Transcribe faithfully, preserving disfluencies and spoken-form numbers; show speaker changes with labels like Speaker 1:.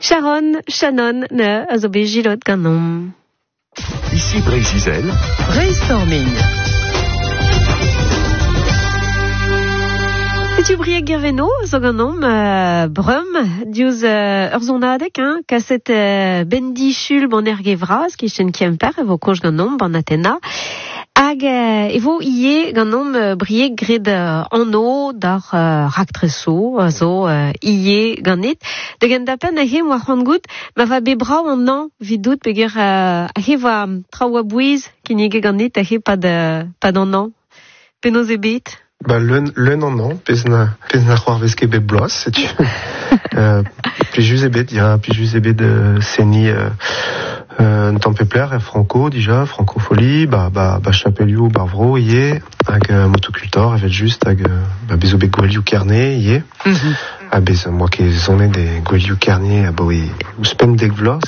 Speaker 1: Sharon, Shannon, ne, a zo bet jilot ganom.
Speaker 2: Ici Brésil.
Speaker 3: Brainstorming.
Speaker 1: Tu brieg gerveno, zo ganom, euh, brum, diouz euh, ur zonadek, hein, kaset euh, bendi chul bon ergevraz, ki chen kemper, evo koj ganom, ban atena, hag euh, evo ie ganom euh, brieg gred euh, anno dar euh, raktreso, zo euh, ie ganit, de gen dapen a he moa c'hoant gout, ma va bebrao an an vidout peger euh, a he va traoua bouiz ki nege ganit a he pad, euh, pad an an, penoz ebet.
Speaker 4: Bah, le, le non, non, pez na, pez na c'hoar vez ket bet bloaz, setu. euh, plijus ebet, dira, plijus ebet de seni, euh, euh, n'tan pe pler, Franco, déjà, Francofolie, bah, bah, bah, chapelioù, barvro, yé, hag euh, motocultor, evet just, hag, euh, bah, bezo bet gwelioù kerne, yé. Mm-hmm. Ah, bez, moi, ket zonet de gwelioù kerne, ah, bah, oui, ouspen dek vloaz,